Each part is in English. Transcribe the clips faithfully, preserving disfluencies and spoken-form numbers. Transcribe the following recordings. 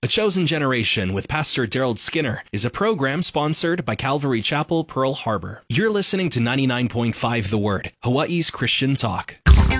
A Chosen Generation with Pastor Daryl Skinner is a program sponsored by Calvary Chapel, Pearl Harbor. You're listening to ninety-nine point five The Word, Hawaii's Christian talk.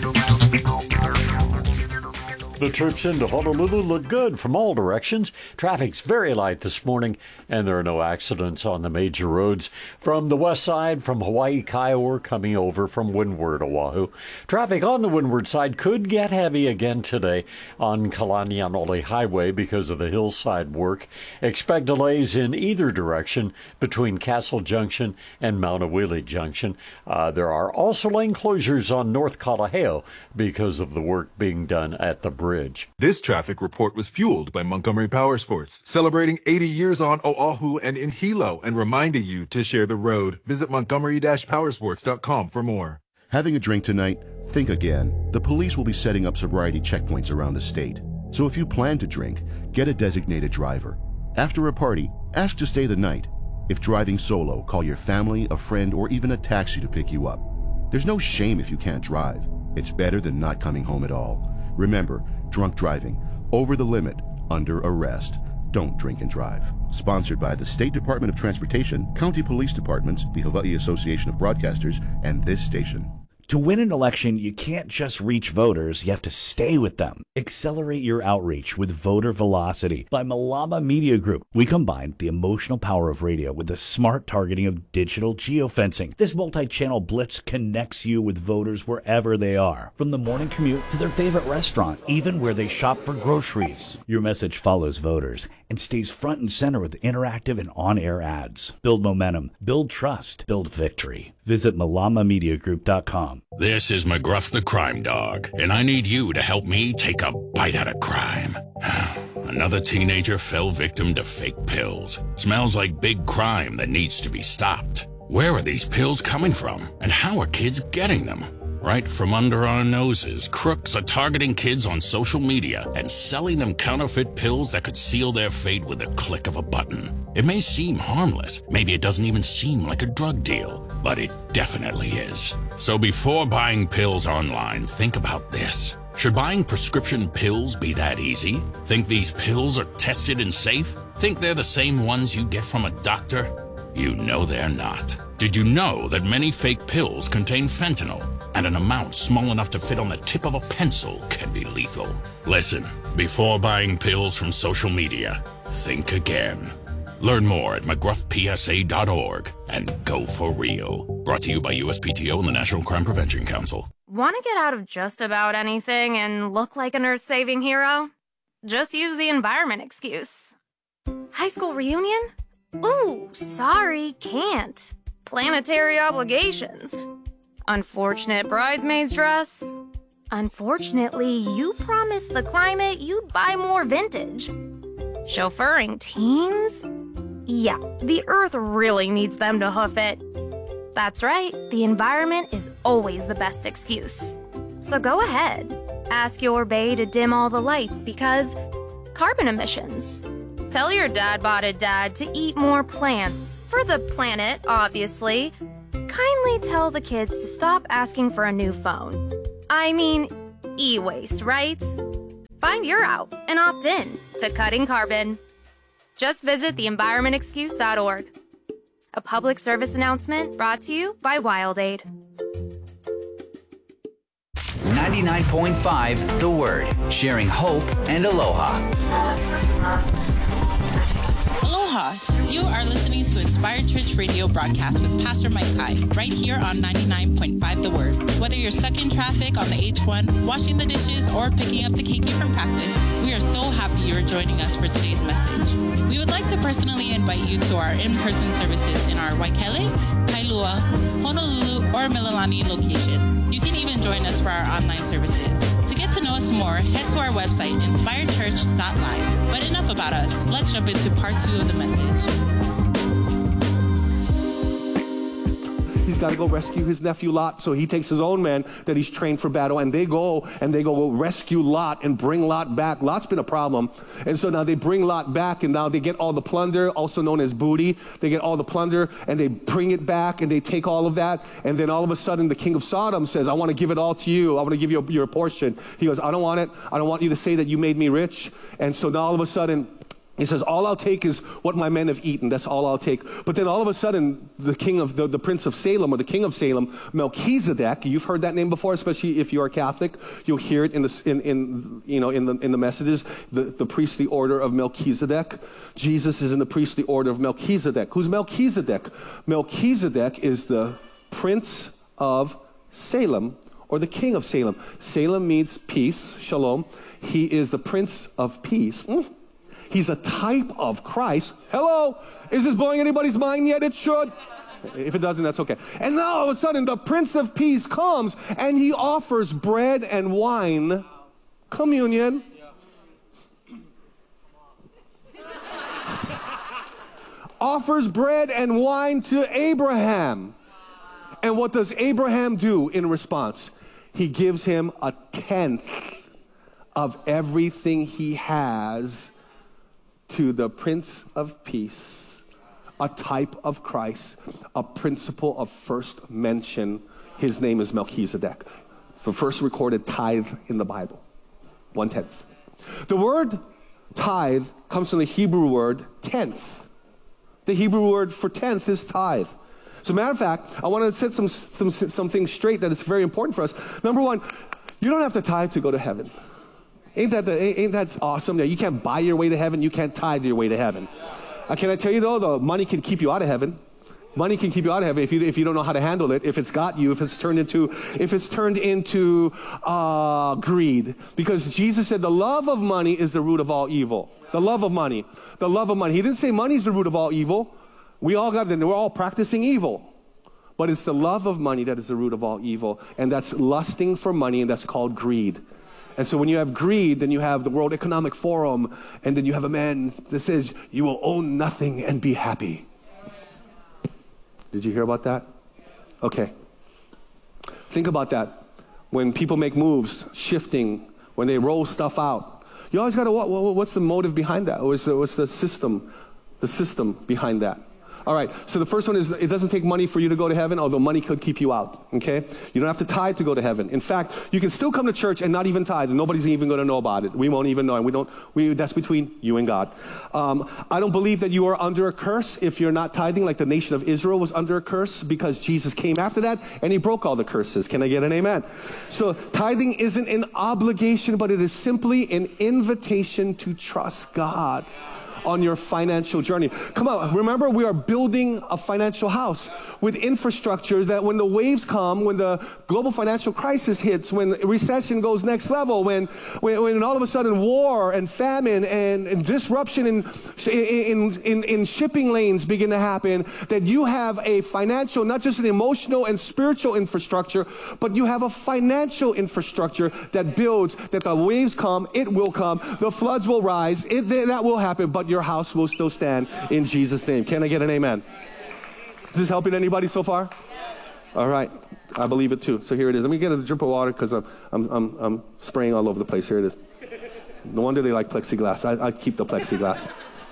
The trips into Honolulu look good from all directions. Traffic's very light this morning, and there are no accidents on the major roads. From the west side, from Hawaii Kiowa, coming over from Windward, Oahu. Traffic on the windward side could get heavy again today on Kalanianole Highway because of the hillside work. Expect delays in either direction between Castle Junction and Mount Awili Junction. Uh, there are also lane closures on North Kalaheo because of the work being done at the bridge. This traffic report was fueled by Montgomery Power Sports, celebrating eighty years on Oahu and in Hilo and reminding you to share the road. Visit montgomery dash powersports dot com for more. Having a drink tonight? Think again. The police will be setting up sobriety checkpoints around the state. So if you plan to drink, get a designated driver. After a party, ask to stay the night. If driving solo, call your family, a friend, or even a taxi to pick you up. There's no shame if you can't drive. It's better than not coming home at all. Remember, drunk driving, over the limit, under arrest. Don't drink and drive. Sponsored by the State Department of Transportation, County Police Departments, the Hawaii Association of Broadcasters, and this station. To win an election, you can't just reach voters, you have to stay with them. Accelerate your outreach with Voter Velocity by Malama Media Group. We combine the emotional power of radio with the smart targeting of digital geofencing. This multi-channel blitz connects you with voters wherever they are, from the morning commute to their favorite restaurant, even where they shop for groceries. Your message follows voters and stays front and center with interactive and on-air ads. Build momentum, build trust, build victory. Visit malama media group dot com. This is McGruff the Crime Dog, and I need you to help me take a bite out of crime. Another teenager fell victim to fake pills. Smells like big crime that needs to be stopped. Where are these pills coming from, and how are kids getting them? Right from under our noses, crooks are targeting kids on social media and selling them counterfeit pills that could seal their fate with a click of a button. It may seem harmless, maybe it doesn't even seem like a drug deal, but it definitely is. So before buying pills online, think about this. Should buying prescription pills be that easy? Think these pills are tested and safe? Think they're the same ones you get from a doctor? You know they're not. Did you know that many fake pills contain fentanyl? And an amount small enough to fit on the tip of a pencil can be lethal. Listen, before buying pills from social media, think again. Learn more at mcgruff p s a dot org and go for real. Brought to you by U S P T O and the National Crime Prevention Council. Want to get out of just about anything and look like an earth-saving hero? Just use the environment excuse. High school reunion? Ooh, sorry, can't. Planetary obligations. Unfortunate bridesmaid's dress. Unfortunately, you promised the climate you'd buy more vintage. Chauffeuring teens? Yeah, the earth really needs them to hoof it. That's right, the environment is always the best excuse. So go ahead, ask your bae to dim all the lights because carbon emissions. Tell your dad-botted dad to eat more plants, for the planet, obviously. Kindly tell the kids to stop asking for a new phone. I mean, e-waste, right? Find your out and opt in to cutting carbon. Just visit the environment excuse dot org. A public service announcement brought to you by WildAid. ninety-nine point five The Word, sharing hope and aloha. Aloha! You are listening to Inspired Church Radio broadcast with Pastor Mike Kai, right here on ninety-nine point five The Word. Whether you're stuck in traffic on the H one, washing the dishes, or picking up the keiki from practice, we are so happy you're joining us for today's message. We would like to personally invite you to our in-person services in our Waikele, Kailua, Honolulu, or Mililani location. You can even join us for our online services. To get to know us more, head to our website, inspired church dot live. But enough about us. Let's jump into part two of the message. He's got to go rescue his nephew Lot, so he takes his own men that he's trained for battle, and they go and they go rescue Lot and bring Lot back. Lot's been a problem, and so now they bring Lot back, and now they get all the plunder, also known as booty. They get all the plunder, and they bring it back, and they take all of that, and then all of a sudden the king of Sodom says, I want to give it all to you. I want to give you your portion. He goes, I don't want it. I don't want you to say that you made me rich. And so now all of a sudden, He says, all I'll take is what my men have eaten. That's all I'll take. But then all of a sudden, the king of the, the prince of Salem, or the king of Salem, Melchizedek, you've heard that name before, especially if you are Catholic. You'll hear it in the in, in you know in the in the messages. The, the priestly order of Melchizedek. Jesus is in the priestly order of Melchizedek. Who's Melchizedek? Melchizedek is the prince of Salem, or the king of Salem. Salem means peace, shalom. He is the prince of peace. Mm. He's a type of Christ. Hello? Is this blowing anybody's mind yet? It should. If it doesn't, that's okay. And now all of a sudden, the Prince of Peace comes and he offers bread and wine, communion. Offers bread and wine to Abraham. And what does Abraham do in response? He gives him a tenth of everything he has to the Prince of Peace, a type of Christ, a principle of first mention. His name is Melchizedek, the first recorded tithe in the Bible, one-tenth. The word tithe comes from the Hebrew word tenth. The Hebrew word for tenth is tithe. As a matter of fact, I want to set some, some, some things straight that is very important for us. Number one, you don't have to tithe to go to heaven. Ain't that, the, ain't that awesome? You can't buy your way to heaven. You can't tithe your way to heaven. Uh, can I tell you, though, the money can keep you out of heaven. Money can keep you out of heaven if you, if you don't know how to handle it, if it's got you, if it's turned into, if it's turned into uh, greed. Because Jesus said the love of money is the root of all evil. The love of money. The love of money. He didn't say money is the root of all evil. We all got it. We're all practicing evil. But it's the love of money that is the root of all evil. And that's lusting for money, and that's called greed. And so when you have greed, then you have the World Economic Forum, and then you have a man that says, you will own nothing and be happy. Did you hear about that? Okay. Think about that. When people make moves, shifting, when they roll stuff out, you always got to, what, what's the motive behind that? What's the, what's the system, the system behind that? All right, so the first one is it doesn't take money for you to go to heaven, although money could keep you out, okay? You don't have to tithe to go to heaven. In fact, you can still come to church and not even tithe, and nobody's even going to know about it. We won't even know, and we don't, we, that's between you and God. Um, I don't believe that you are under a curse if you're not tithing, like the nation of Israel was under a curse, because Jesus came after that, and he broke all the curses. Can I get an amen? So tithing isn't an obligation, but it is simply an invitation to trust God on your financial journey. Come on, remember, we are building a financial house with infrastructure that when the waves come, when the global financial crisis hits, when recession goes next level, when when, when all of a sudden war and famine and, and disruption in, in, in, in shipping lanes begin to happen, that you have a financial, not just an emotional and spiritual infrastructure, but you have a financial infrastructure that builds, that the waves come, it will come, the floods will rise, it, that will happen, but your house will still stand in Jesus' name. Can I get an amen? Is this helping anybody so far? All right. I believe it too. So here it is. Let me get a drip of water because I'm, I'm, I'm, I'm spraying all over the place. Here it is. No wonder they like plexiglass. I, I keep the plexiglass.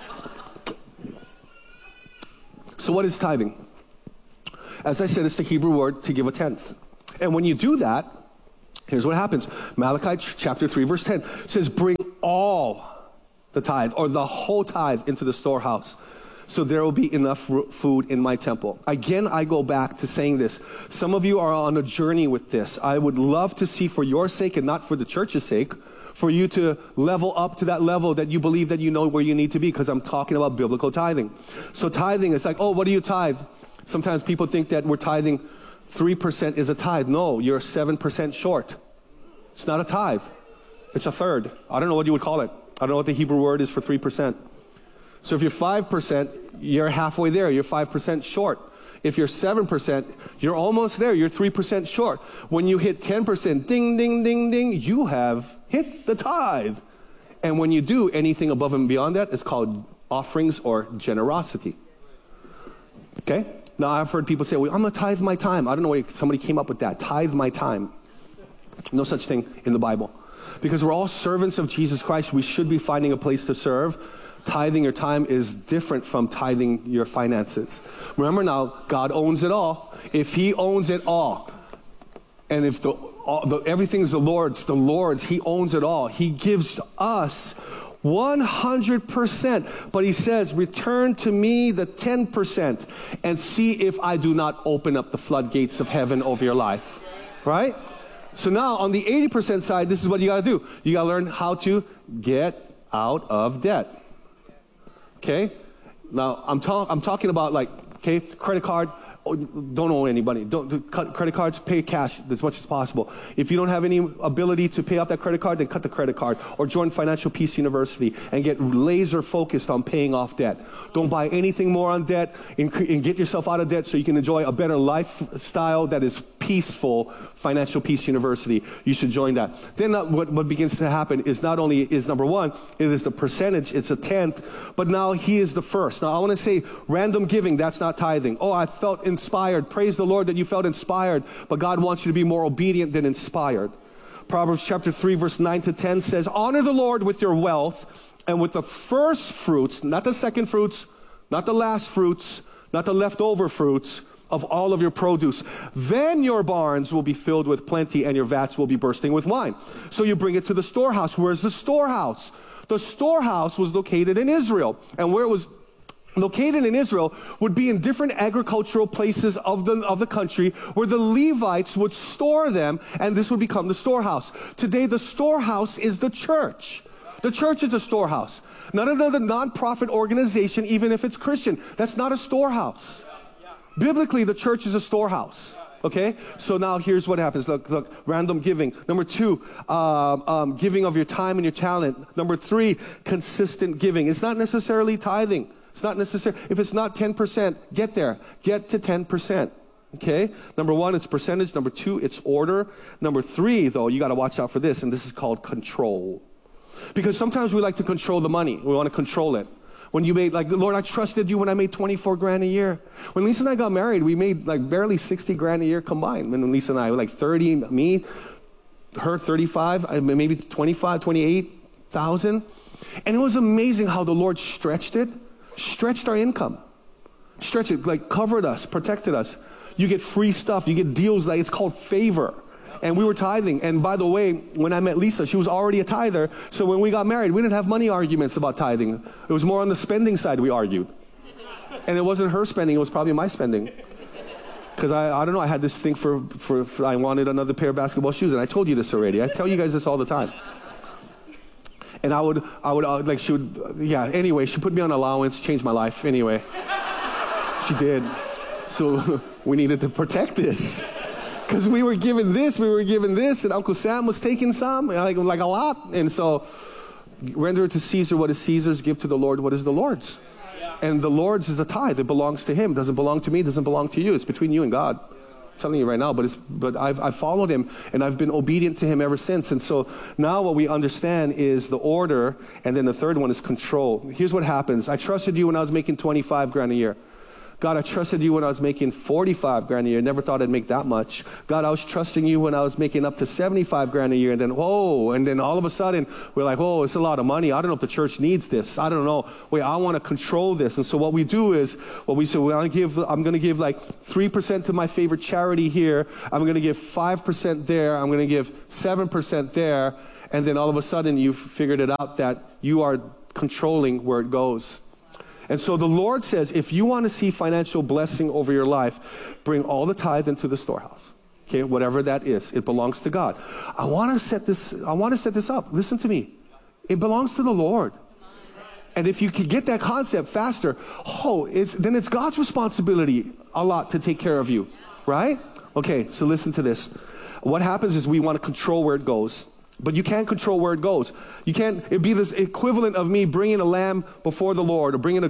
So what is tithing? As I said, it's the Hebrew word to give a tenth. And when you do that, here's what happens. Malachi chapter three, verse ten says, bring all the tithe, or the whole tithe, into the storehouse, so there will be enough food in my temple. Again, I go back to saying this. Some of you are on a journey with this. I would love to see, for your sake and not for the church's sake, for you to level up to that level that you believe that you know where you need to be, because I'm talking about biblical tithing. So tithing is like, oh, what do you tithe? Sometimes people think that we're tithing three percent is a tithe. No, you're seven percent short. It's not a tithe. It's a third. I don't know what you would call it. I don't know what the Hebrew word is for three percent. So if you're five percent, you're halfway there. You're five percent short. If you're seven percent, you're almost there. You're three percent short. When you hit ten percent, ding, ding, ding, ding, you have hit the tithe. And when you do anything above and beyond that, it's called offerings or generosity. Okay? Now, I've heard people say, well, I'm going to tithe my time. I don't know why somebody came up with that. Tithe my time. No such thing in the Bible. Because we're all servants of Jesus Christ, we should be finding a place to serve. Tithing your time is different from tithing your finances. Remember now, God owns it all. If he owns it all, and if the, all, the everything's the Lord's, the Lord's, he owns it all. He gives us one hundred percent. But he says, return to me the ten percent and see if I do not open up the floodgates of heaven over your life. Right? So now on the eighty percent side, this is what you got to do. You got to learn how to get out of debt. Okay? Now, I'm, ta- I'm talking about like, okay, credit card. Don't owe anybody. Don't do cut credit cards. Pay cash as much as possible. If you don't have any ability to pay off that credit card, then cut the credit card or join Financial Peace University and get laser focused on paying off debt. Don't buy anything more on debt and, and get yourself out of debt so you can enjoy a better lifestyle that is peaceful. Financial Peace University. You should join that. Then uh, what, what begins to happen is not only is number one, it is the percentage, it's a tenth, but now he is the first. Now I want to say random giving, that's not tithing. Oh, I felt inspired. Praise the Lord that you felt inspired, but God wants you to be more obedient than inspired. Proverbs chapter three, verse nine to ten says, honor the Lord with your wealth and with the first fruits, not the second fruits, not the last fruits, not the leftover fruits, of all of your produce. Then your barns will be filled with plenty and your vats will be bursting with wine. So you bring it to the storehouse. Where's the storehouse? The storehouse was located in Israel. And where it was located in Israel would be in different agricultural places of the, of the country where the Levites would store them, and this would become the storehouse. Today, the storehouse is the church. The church is a storehouse. Not another nonprofit organization, even if it's Christian. That's not a storehouse. Biblically, the church is a storehouse. Okay? So now here's what happens. Look, look, random giving. Number two, um, um, giving of your time and your talent. Number three, consistent giving. It's not necessarily tithing. It's not necessary. If it's not ten percent, get there. Get to ten percent. Okay? Number one, it's percentage. Number two, it's order. Number three, though, you got to watch out for this, and this is called control. Because sometimes we like to control the money. We want to control it. When you made, like, Lord, I trusted you when I made twenty-four grand a year. When Lisa and I got married, we made like barely sixty grand a year combined. When Lisa and I were like thirty, me, her thirty-five, maybe twenty-five, twenty-eight thousand. And it was amazing how the Lord stretched it, stretched our income, stretched it, like covered us, protected us. You get free stuff, you get deals, like it's called favor. And we were tithing. And by the way, when I met Lisa, she was already a tither. So when we got married, we didn't have money arguments about tithing. It was more on the spending side we argued. And it wasn't her spending, it was probably my spending. Because I, I don't know, I had this thing for, for, for, I wanted another pair of basketball shoes. And I told you this already. I tell you guys this all the time. And I would, I would, uh, like she would, yeah, anyway, she put me on allowance, changed my life, anyway. She did. So we needed to protect this. Because we were given this, we were given this, and Uncle Sam was taking some, like, like a lot. And so, render to Caesar what is Caesar's, give to the Lord what is the Lord's. Yeah. And the Lord's is a tithe. It belongs to him. It doesn't belong to me. It doesn't belong to you. It's between you and God. Yeah. I'm telling you right now, but, it's, but I've, I've followed him, and I've been obedient to him ever since. And so, now what we understand is the order, and then the third one is control. Here's what happens. I trusted you when I was making twenty-five grand a year. God, I trusted you when I was making forty-five grand a year. Never thought I'd make that much. God, I was trusting you when I was making up to seventy-five grand a year. And then, whoa, and then all of a sudden, we're like, whoa, it's a lot of money. I don't know if the church needs this. I don't know. Wait, I want to control this. And so what we do is, what we say, well, I give, I'm going to give like three percent to my favorite charity here. I'm going to give five percent there. I'm going to give seven percent there. And then all of a sudden, you've figured it out that you are controlling where it goes. And so the Lord says, if you want to see financial blessing over your life, bring all the tithe into the storehouse. Okay, whatever that is, it belongs to God. I want to set this, I want to set this up. Listen to me. It belongs to the Lord. And if you can get that concept faster, oh, it's, then it's God's responsibility a lot to take care of you, right? Okay, so listen to this. What happens is we want to control where it goes. But you can't control where it goes. You can't, it'd be this equivalent of me bringing a lamb before the Lord or bringing a